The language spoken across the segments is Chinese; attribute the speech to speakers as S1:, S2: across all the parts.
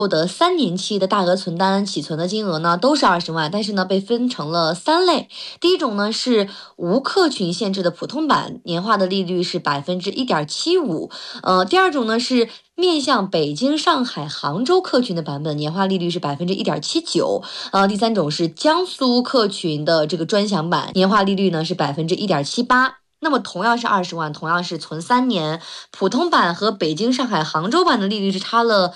S1: 获得3年期的大额存单起存的金额呢都是20万，但是呢被分成了3类。第一种呢是无客群限制的普通版，年化的利率是1.75%。第二种呢是面向北京、上海、杭州客群的版本，年化利率是1.79%。第三种是江苏客群的这个专享版，年化利率呢是1.78%。那么同样是20万，同样是存3年，普通版和北京、上海、杭州版的利率是差了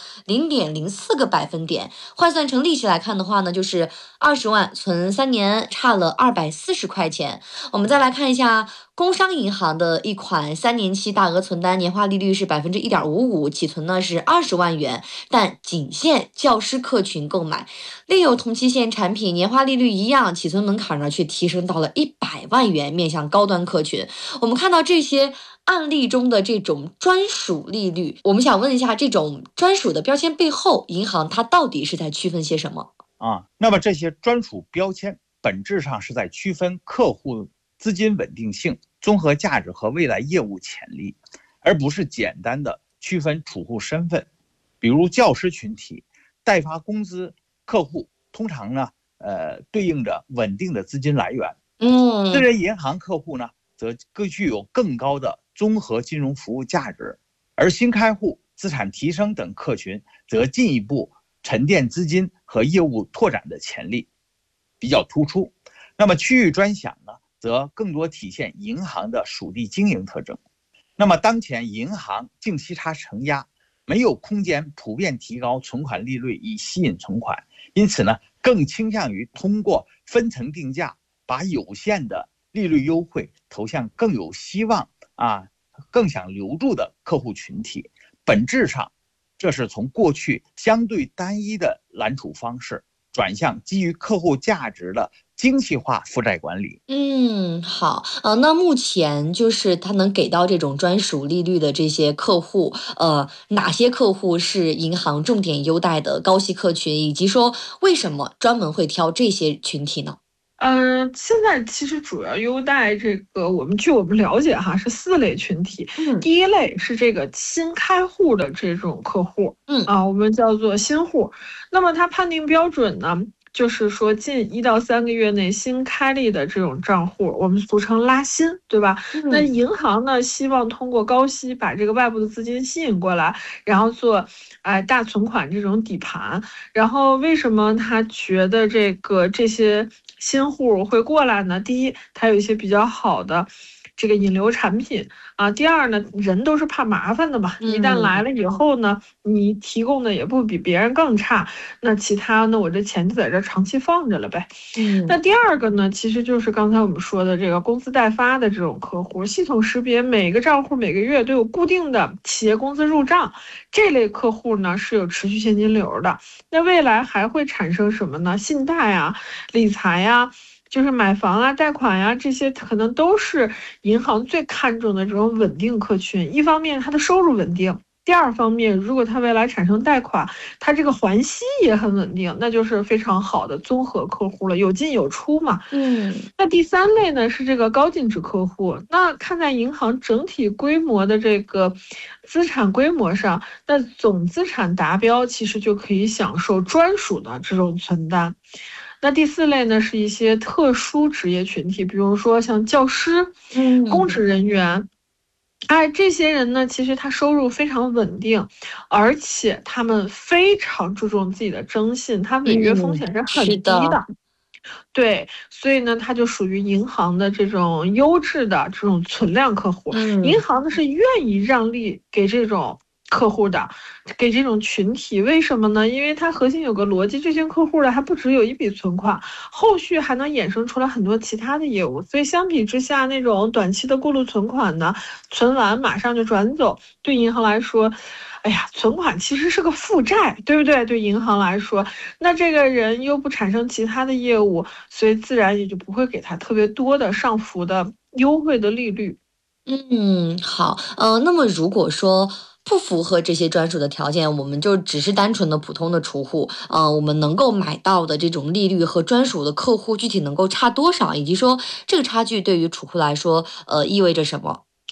S1: 0.04个百分点，换算成利息来看的话呢，就是20万存3年差了240块钱。我们再来看一下工商银行的一款3年期大额存单，年化利率是1.55%，起存呢是20万元，但仅限教师客群购买。另有同期限产品年化利率一样，起存门槛呢却提升到了100万元，面向高端客群。我们看到这些案例中的这种专属利率，我们想问一下，这种专属的标签背后，银行它到底是在区分些什么？
S2: 那么这些专属标签本质上是在区分客户资金稳定性、综合价值和未来业务潜力，而不是简单的区分储户身份。比如教师群体，代发工资客户通常呢，对应着稳定的资金来源。私人银行客户呢，则具有更高的综合金融服务价值，而新开户、资产提升等客群则进一步沉淀资金和业务拓展的潜力比较突出。那么区域专享呢，则更多体现银行的属地经营特征。那么当前银行净息差承压，没有空间普遍提高存款利率以吸引存款，因此呢，更倾向于通过分层定价，把有限的利率优惠投向更有希望更想留住的客户群体。本质上，这是从过去相对单一的揽储方式，转向基于客户价值的精细化负债管理。
S1: 好，那目前就是他能给到这种专属利率的这些客户，哪些客户是银行重点优待的高息客群，以及说为什么专门会挑这些群体呢？
S3: 现在其实主要优待这个，据我们了解哈，是4类群体。第一类是这个新开户的这种客户，我们叫做新户。那么它判定标准呢，就是说近1到3个月内新开立的这种账户，我们俗称拉新，对吧？那银行呢，希望通过高息把这个外部的资金吸引过来，然后做大存款这种底盘。然后为什么他觉得这些新户会过来呢？第一，它有一些比较好的这个引流产品第二呢，人都是怕麻烦的嘛，一旦来了以后呢，你提供的也不比别人更差，那其他呢，我这钱就在这长期放着了呗。那第二个呢，其实就是刚才我们说的这个工资代发的这种客户，系统识别每个账户每个月都有固定的企业工资入账，这类客户呢是有持续现金流的。那未来还会产生什么呢？信贷理财就是买房贷款这些可能都是银行最看重的这种稳定客群。一方面它的收入稳定，第二方面如果它未来产生贷款，它这个还息也很稳定，那就是非常好的综合客户了，有进有出嘛。那第3类呢是这个高净值客户。那看在银行整体规模的这个资产规模上，那总资产达标其实就可以享受专属的这种存单。那第4类呢，是一些特殊职业群体，比如说像教师、公职人员。这些人呢，其实他收入非常稳定，而且他们非常注重自己的征信，他违约风险是很低的。对，所以呢，它就属于银行的这种优质的这种存量客户。银行呢是愿意让利给这种客户的，给这种群体。为什么呢？因为它核心有个逻辑，这些客户呢还不只有一笔存款，后续还能衍生出来很多其他的业务。所以相比之下，那种短期的过路存款呢，存完马上就转走，对银行来说，存款其实是个负债，对不对？对银行来说，那这个人又不产生其他的业务，所以自然也就不会给他特别多的上浮的优惠的利率。
S1: 好，那么如果说不符合这些专属的条件，我们就只是单纯的普通的储户，我们能够买到的这种利率和专属的客户具体能够差多少，以及说这个差距对于储户来说，意味着什么？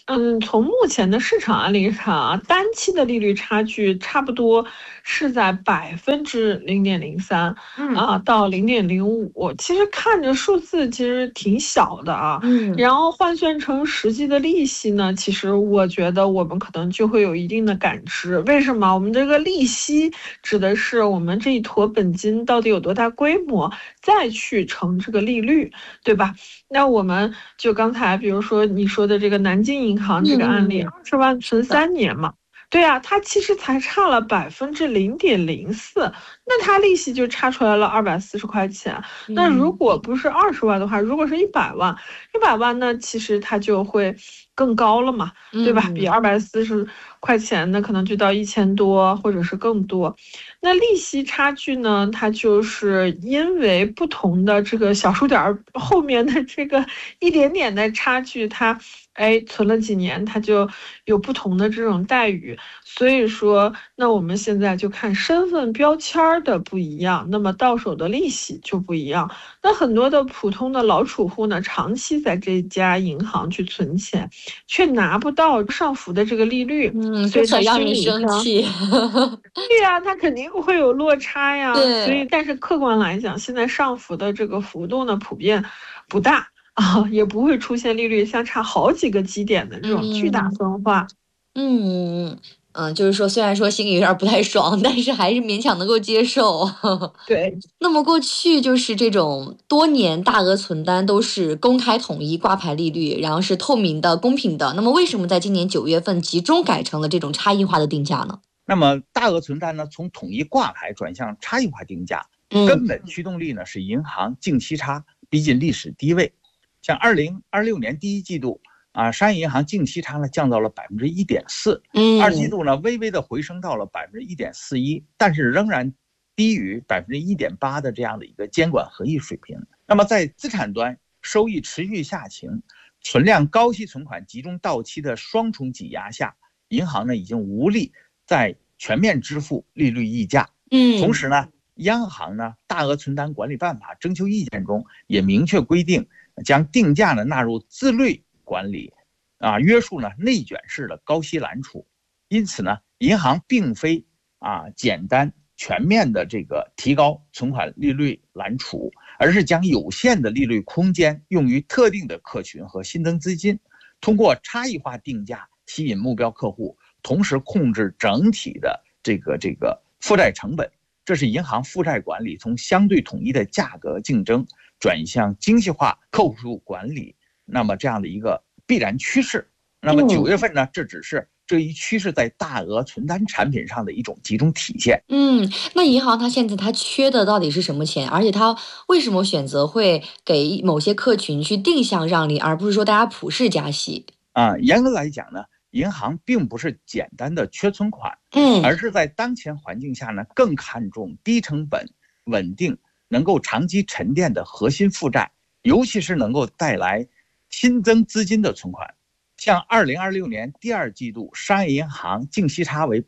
S3: 从目前的市场案例上啊，单期的利率差距差不多是在0.03%到0.05%，其实看着数字其实挺小的啊。然后换算成实际的利息呢，其实我觉得我们可能就会有一定的感知。为什么？我们这个利息指的是我们这一坨本金到底有多大规模，再去乘这个利率，对吧？那我们就刚才比如说你说的这个南京银行这个案例，20万存3年嘛，对啊，它其实才差了0.04%，那它利息就差出来了240块钱。那如果不是20万的话，如果是100万，100万呢，其实它就会更高了嘛，对吧？比240块钱那可能就到1000多或者是更多。那利息差距呢，它就是因为不同的这个小数点后面的这个一点点的差距，它存了几年，它就有不同的这种待遇。所以说，那我们现在就看身份标签的不一样，那么到手的利息就不一样。那很多的普通的老储户呢，长期在这家银行去存钱，却拿不到上浮的这个利率，所以他
S1: 让人生气。
S3: 对呀，他肯定会有落差呀。所以，但是客观来讲，现在上浮的这个幅度呢，普遍不大啊，也不会出现利率相差好几个基点的这种巨大分化。
S1: 就是说，虽然说心里有点不太爽，但是还是勉强能够接受。
S3: 对。
S1: 那么过去就是这种多年大额存单都是公开统一挂牌利率，然后是透明的、公平的。那么为什么在今年9月份集中改成了这种差异化的定价呢？
S2: 那么大额存单呢，从统一挂牌转向差异化定价，根本驱动力呢是银行净息差逼近历史低位。像2026年第一季度商业银行净息差呢降到了1.4%，二季度呢微微的回升到了1.41%，但是仍然低于1.8%的这样的一个监管合意水平。那么在资产端，收益持续下行，存量高息存款集中到期的双重挤压下，银行呢已经无力在全面支付利率溢价。同时呢，央行呢大额存单管理办法征求意见中也明确规定，将定价呢纳入自律管理，约束呢内卷式的高息揽储。因此呢，银行并非简单全面的这个提高存款利率揽储，而是将有限的利率空间用于特定的客群和新增资金，通过差异化定价吸引目标客户，同时控制整体的这个负债成本。这是银行负债管理从相对统一的价格竞争转向精细化客户管理，那么这样的一个必然趋势。那么9月份呢，这只是这一趋势在大额存单产品上的一种集中体现。
S1: 那银行它现在它缺的到底是什么钱？而且它为什么选择会给某些客群去定向让利，而不是说大家普世加息？
S2: 严格来讲呢，银行并不是简单的缺存款，而是在当前环境下呢，更看重低成本、稳定、能够长期沉淀的核心负债，尤其是能够带来新增资金的存款。像2026年第二季度，商业银行净息差为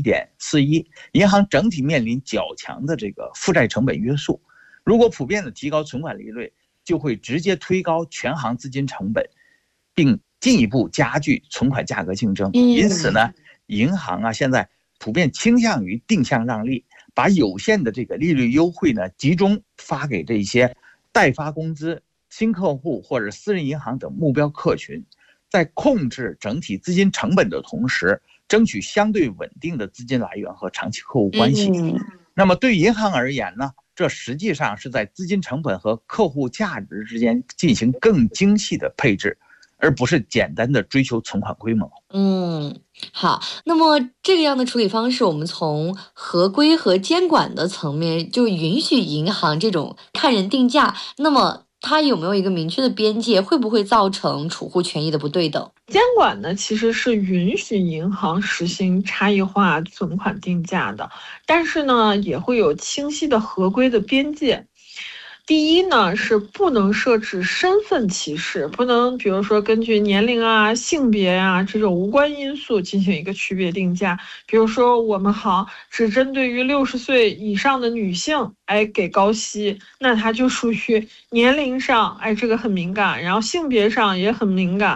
S2: 1.41%，银行整体面临较强的这个负债成本约束。如果普遍的提高存款利率，就会直接推高全行资金成本，并进一步加剧存款价格竞争。因此呢，银行现在普遍倾向于定向让利，把有限的这个利率优惠呢集中发给这些代发工资、新客户或者私人银行等目标客群，在控制整体资金成本的同时，争取相对稳定的资金来源和长期客户关系。那么对银行而言呢，这实际上是在资金成本和客户价值之间进行更精细的配置，而不是简单的追求存款规模。
S1: 好，那么这个样的处理方式，我们从合规和监管的层面就允许银行这种看人定价，那么它有没有一个明确的边界？会不会造成储户权益的不对等？
S3: 监管呢，其实是允许银行实行差异化存款定价的，但是呢，也会有清晰的合规的边界。第一呢，是不能设置身份歧视，不能比如说根据年龄性别这种无关因素进行一个区别定价。比如说我们只针对于60岁以上的女性给高息，那它就属于年龄上这个很敏感，然后性别上也很敏感。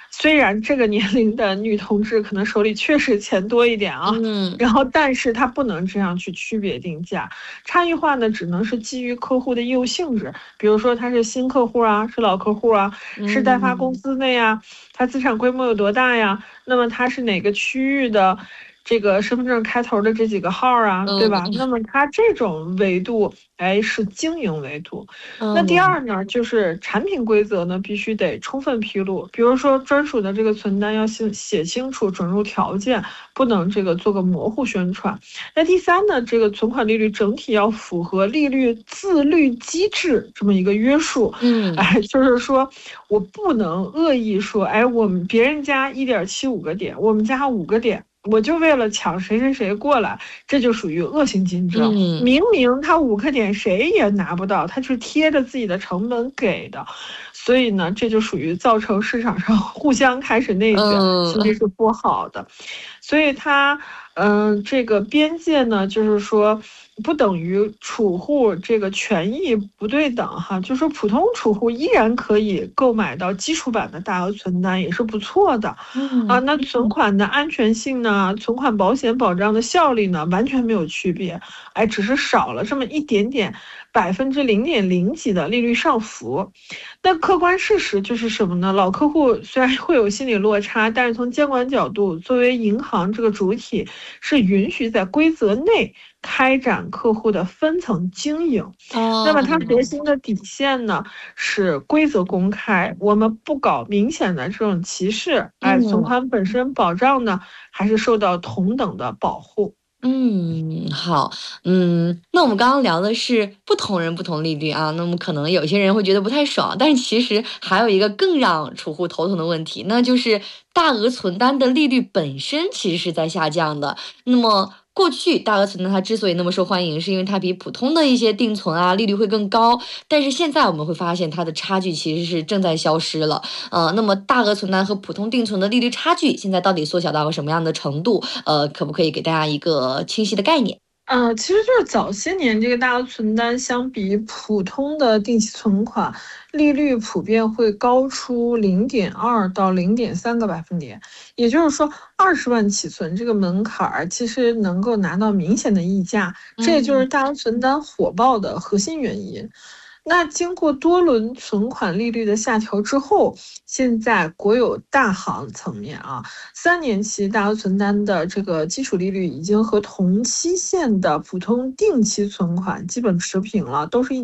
S3: 虽然这个年龄的女同志可能手里确实钱多一点啊，然后但是她不能这样去区别定价，差异化呢只能是基于客户的业务性质，比如说他是新客户啊，是老客户啊，是代发公司的呀，他资产规模有多大呀，那么他是哪个区域的这个身份证开头的这几个号啊，对吧？那么它这种维度，是经营维度。那第二呢，就是产品规则呢，必须得充分披露，比如说专属的这个存单要写清楚准入条件，不能这个做个模糊宣传。那第三呢，这个存款利率整体要符合利率自律机制这么一个约束。就是说我不能恶意说，我们别人家1.75个点，我们家5个点。我就为了抢谁谁谁过来，这就属于恶性竞争。明明他5个点谁也拿不到，他是贴着自己的成本给的，所以呢，这就属于造成市场上互相开始内卷，其实是不好的。所以它，这个边界呢，就是说不等于储户这个权益不对等哈，就是说普通储户依然可以购买到基础版的大额存单，也是不错的。那存款的安全性呢，存款保险保障的效力呢，完全没有区别，只是少了这么一点点0.0几的利率上浮。那客观事实就是什么呢？老客户虽然会有心理落差，但是从监管角度，作为银行这个主体，是允许在规则内开展客户的分层经营。那么它核心的底线呢，是规则公开，我们不搞明显的这种歧视，存款本身保障呢，还是受到同等的保护。
S1: 好，那我们刚刚聊的是不同人不同利率啊，那么可能有些人会觉得不太爽，但是其实还有一个更让储户头疼的问题，那就是大额存单的利率本身其实是在下降的。那么过去大额存单它之所以那么受欢迎，是因为它比普通的一些定存啊利率会更高，但是现在我们会发现它的差距其实是正在消失了。那么大额存单和普通定存的利率差距现在到底缩小到什么样的程度？可不可以给大家一个清晰的概念？
S3: 其实就是早些年这个大额存单相比普通的定期存款，利率普遍会高出0.2到0.3个百分点，也就是说20万起存这个门槛其实能够拿到明显的溢价，这也就是大额存单火爆的核心原因。那经过多轮存款利率的下调之后，现在国有大行层面3年期大额存单的这个基础利率已经和同期限的普通定期存款基本持平了，都是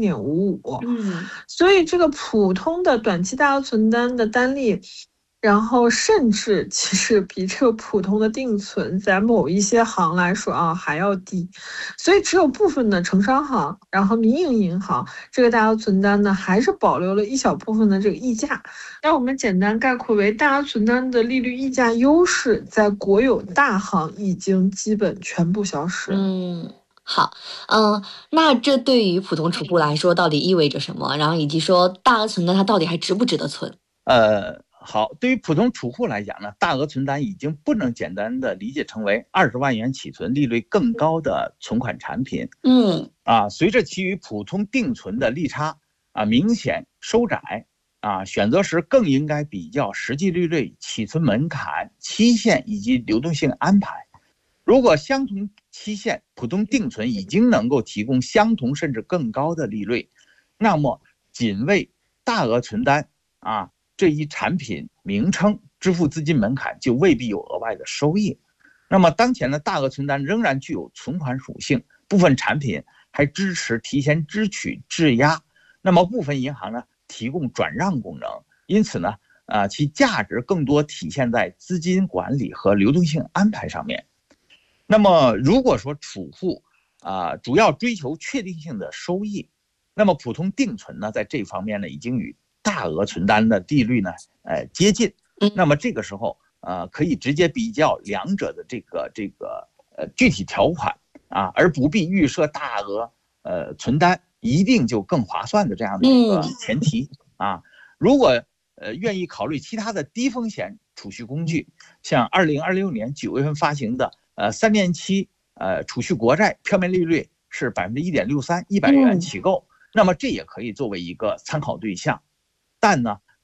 S3: 1.55。所以这个普通的短期大额存单的单利，然后甚至其实比这个普通的定存在某一些行来说还要低，所以只有部分的城商行，然后民营银行这个大额存单呢，还是保留了一小部分的这个溢价。让我们简单概括为，大额存单的利率溢价优势在国有大行已经基本全部消失。
S1: 好，那这对于普通储户来说到底意味着什么？然后以及说大额存单它到底还值不值得存？
S2: 好，对于普通储户来讲呢，大额存单已经不能简单的理解成为20万元起存利率更高的存款产品。随着其与普通定存的利差明显收窄选择时更应该比较实际利率、起存门槛、期限以及流动性安排。如果相同期限普通定存已经能够提供相同甚至更高的利率，那么仅为大额存单这一产品名称支付资金门槛就未必有额外的收益。那么当前的大额存单仍然具有存款属性，部分产品还支持提前支取质押，那么部分银行呢提供转让功能，因此呢其价值更多体现在资金管理和流动性安排上面。那么如果说储户主要追求确定性的收益，那么普通定存呢在这方面呢已经与大额存单的利率呢接近。那么这个时候可以直接比较两者的这个具体条款而不必预设大额存单一定就更划算的这样的一个前提如果愿意考虑其他的低风险储蓄工具，像2026年9月份发行的3年期储蓄国债，票面利率是1.63%，100元起购，那么这也可以作为一个参考对象。但呢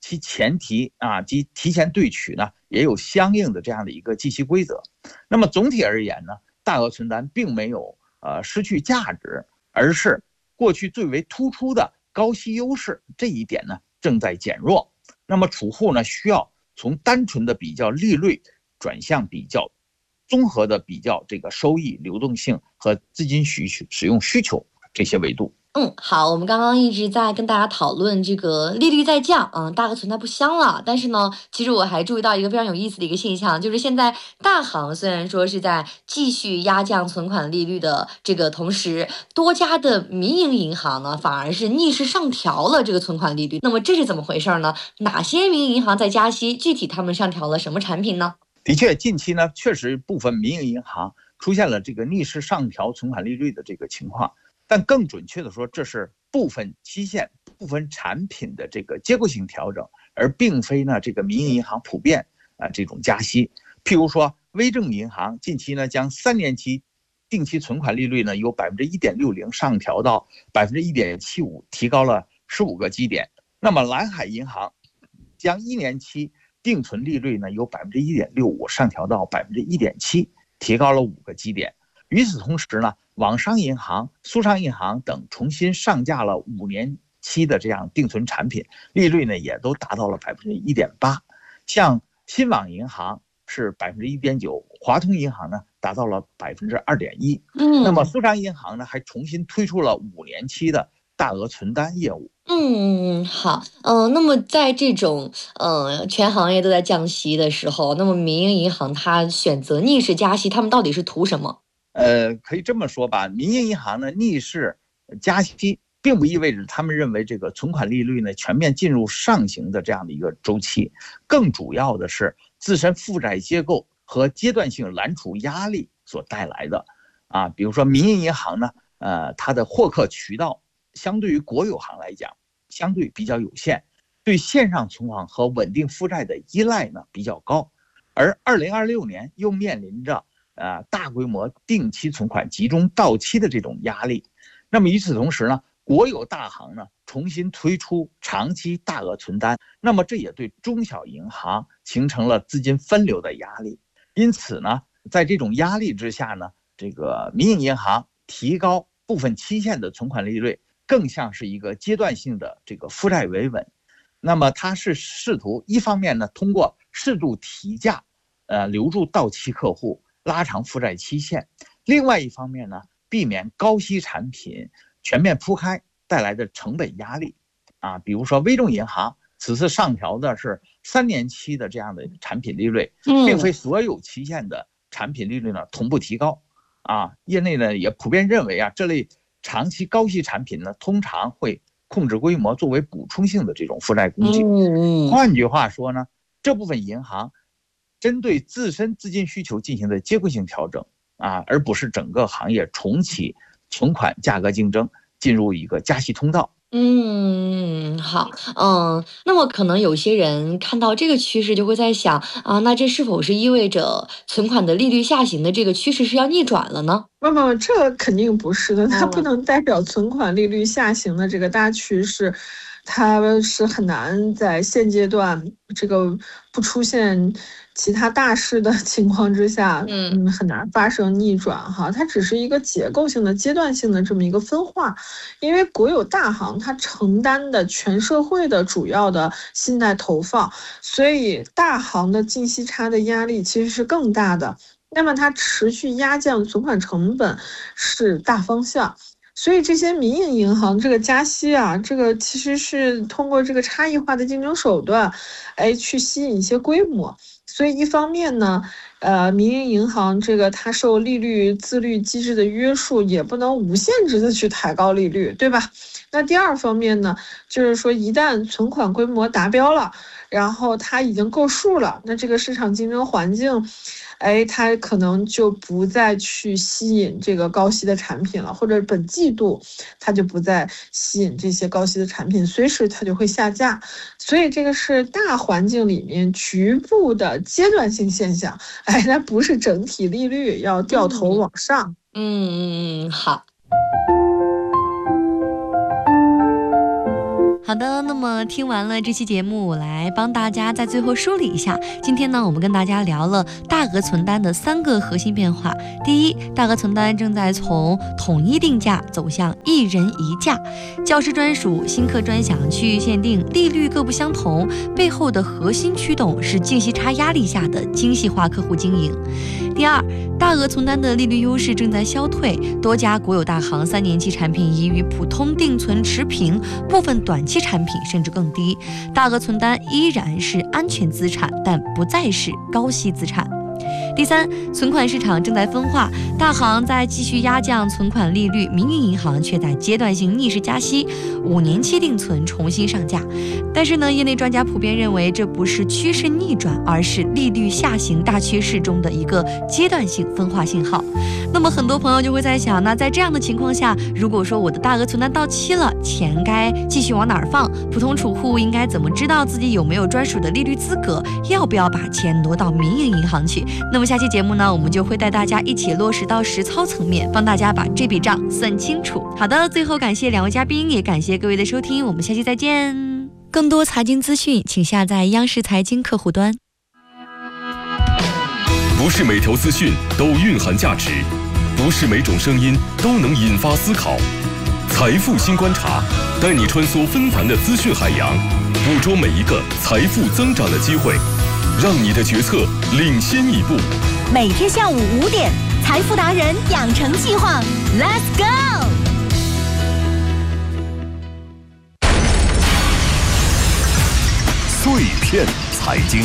S2: 其前提及提前兑取呢也有相应的这样的一个计息规则。那么总体而言呢，大额存单并没有失去价值，而是过去最为突出的高息优势这一点呢正在减弱。那么储户呢需要从单纯的比较利率转向比较综合的比较这个收益、流动性和资金使用需求这些维度。
S1: 好，我们刚刚一直在跟大家讨论这个利率在降，大额存单不香了。但是呢，其实我还注意到一个非常有意思的一个现象，就是现在大行虽然说是在继续压降存款利率的这个同时，多家的民营银行呢反而是逆势上调了这个存款利率。那么这是怎么回事呢？哪些民营银行在加息？具体他们上调了什么产品呢？
S2: 的确，近期呢确实部分民营银行出现了这个逆势上调存款利率的这个情况。但更准确的说，这是部分期限、部分产品的这个结构性调整，而并非呢这个民营银行普遍这种加息。譬如说，微众银行近期呢将3年期定期存款利率呢由 1.60% 上调到 1.75%， 提高了15个基点。那么蓝海银行将1年期定存利率呢由 1.65% 上调到 1.7%， 提高了5个基点。与此同时呢，网商银行、苏商银行等重新上架了5年期的这样定存产品，利率呢也都达到了 1.8%。像新网银行是 1.9%， 华通银行呢达到了 2.1%。那么苏商银行呢还重新推出了5年期的大额存单业务。
S1: 好，那么在这种全行业都在降息的时候，那么民营银行它选择逆势加息，他们到底是图什么？
S2: 可以这么说吧，民营银行呢逆势加息，并不意味着他们认为这个存款利率呢全面进入上行的这样的一个周期，更主要的是自身负债结构和阶段性揽储压力所带来的。比如说民营银行呢，它的获客渠道相对于国有行来讲，相对比较有限，对线上存款和稳定负债的依赖呢比较高，而2026年又面临着大规模定期存款集中到期的这种压力。那么与此同时呢，国有大行呢重新推出长期大额存单，那么这也对中小银行形成了资金分流的压力。因此呢，在这种压力之下呢，这个民营银行提高部分期限的存款利率，更像是一个阶段性的这个负债维稳。那么它是试图一方面呢，通过适度提价，留住到期客户，拉长负债期限；另外一方面呢，避免高息产品全面铺开带来的成本压力。比如说微众银行此次上调的是3年期的这样的产品利率，并非所有期限的产品利率呢同步提高。业内呢也普遍认为这类长期高息产品呢通常会控制规模，作为补充性的这种负债工具。换句话说呢，这部分银行针对自身资金需求进行的结构性调整而不是整个行业重启存款价格竞争，进入一个加息通道。
S1: 好，那么可能有些人看到这个趋势就会在想那这是否是意味着存款的利率下行的这个趋势是要逆转了呢？
S3: 不，这肯定不是的，它不能代表存款利率下行的这个大趋势。它是很难在现阶段这个不出现其他大事的情况之下，很难发生逆转哈。它只是一个结构性的、阶段性的这么一个分化，因为国有大行它承担的全社会的主要的信贷投放，所以大行的净息差的压力其实是更大的。那么它持续压降存款成本是大方向。所以这些民营银行这个加息这个其实是通过这个差异化的竞争手段，去吸引一些规模。所以一方面呢，民营银行这个它受利率自律机制的约束，也不能无限制的去抬高利率，对吧？那第二方面呢，就是说一旦存款规模达标了，然后它已经够数了，那这个市场竞争环境，它可能就不再去吸引这个高息的产品了，或者本季度它就不再吸引这些高息的产品，随时它就会下架。所以这个是大环境里面局部的阶段性现象，它不是整体利率要掉头往上。
S1: 好。 好的，那么听完了这期节目，我来帮大家在最后梳理一下。今天呢，我们跟大家聊了大额存单的3个核心变化。第一，大额存单正在从统一定价走向一人一价，教师专属、新课专享、区域限定、利率各不相同，背后的核心驱动是净息差压力下的精细化客户经营。第二，大额存单的利率优势正在消退，多家国有大行3年期产品已与普通定存持平，部分短期产品甚至更低。大额存单依然是安全资产，但不再是高息资产。第三，存款市场正在分化，大行在继续压降存款利率，民营银行却在阶段性逆势加息，5年期定存重新上架。但是呢，业内专家普遍认为这不是趋势逆转，而是利率下行大趋势中的一个阶段性分化信号。那么很多朋友就会在想，那在这样的情况下，如果说我的大额存单到期了，钱该继续往哪儿放？普通储户应该怎么知道自己有没有专属的利率资格？要不要把钱挪到民营银行去？那么下期节目呢，我们就会带大家一起落实到实操层面，帮大家把这笔账算清楚。好的，最后感谢2位嘉宾，也感谢各位的收听，我们下期再见。更多财经资讯，请下载央视财经客户端。
S4: 不是每条资讯都蕴含价值，不是每种声音都能引发思考。财富新观察，带你穿梭纷繁的资讯海洋，捕捉每一个财富增长的机会，让你的决策领先一步。
S5: 每天下午5点，财富达人养成计划 ，Let's go！
S4: 碎片财经。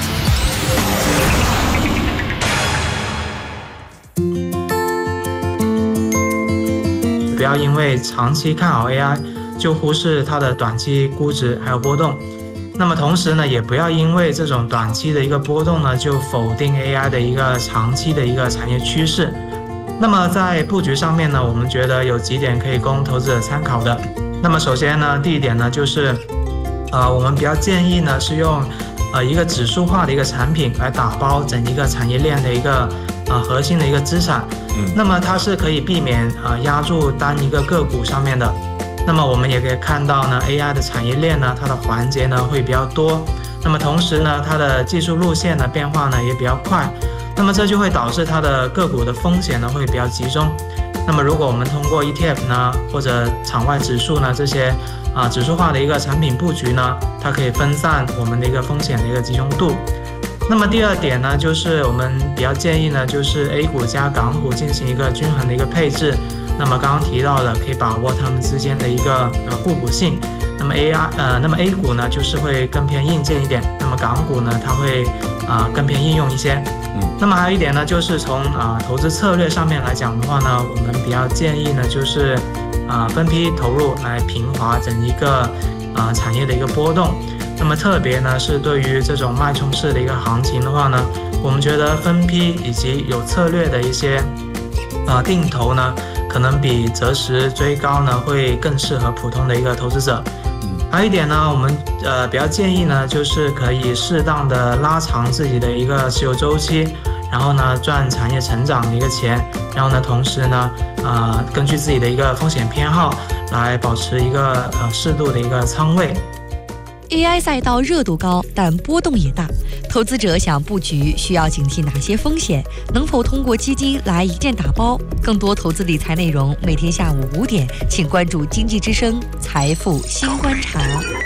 S6: 不要因为长期看好 AI 就忽视它的短期估值还有波动。那么同时呢，也不要因为这种短期的一个波动呢，就否定 AI 的一个长期的一个产业趋势。那么在布局上面呢，我们觉得有几点可以供投资者参考的。那么首先呢，第一点呢，就是我们比较建议呢是用一个指数化的一个产品来打包整一个产业链的一个核心的一个资产。那么它是可以避免压住单一个个股上面的。那么我们也可以看到呢 ，AI 的产业链呢，它的环节呢会比较多。那么同时呢，它的技术路线的变化呢也比较快。那么这就会导致它的个股的风险呢会比较集中。那么如果我们通过 ETF 呢或者场外指数呢这些指数化的一个产品布局呢，它可以分散我们的一个风险的一个集中度。那么第二点呢，就是我们比较建议呢，就是 A 股加港股进行一个均衡的一个配置。那么刚刚提到的，可以把握它们之间的一个互补性。那么 A 股呢，就是会更偏硬件一点；那么港股呢，它会更偏应用一些。那么还有一点呢，就是从投资策略上面来讲的话呢，我们比较建议呢，就是分批投入来平滑整一个产业的一个波动。那么特别呢是对于这种脉冲式的一个行情的话呢，我们觉得分批以及有策略的一些定投呢，可能比择时追高呢会更适合普通的一个投资者。还有一点呢，我们比较建议呢，就是可以适当的拉长自己的一个持有周期，然后呢赚产业成长的一个钱，然后呢同时呢根据自己的一个风险偏好来保持一个适度的一个仓位。
S1: AI 赛道热度高，但波动也大。投资者想布局，需要警惕哪些风险？能否通过基金来一键打包？更多投资理财内容，每天下午5点，请关注经济之声财富新观察。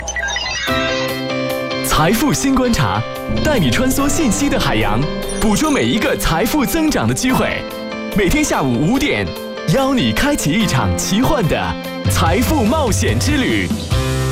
S7: 财富新观察，带你穿梭信息的海洋，捕捉每一个财富增长的机会。每天下午5点，邀你开启一场奇幻的财富冒险之旅。